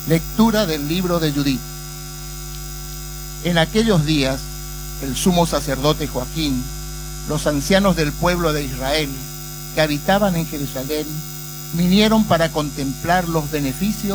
Lectura del libro de Judith. En aquellos días, el sumo sacerdote Joaquín, los ancianos del pueblo de Israel que habitaban en Jerusalén, vinieron para contemplar los beneficios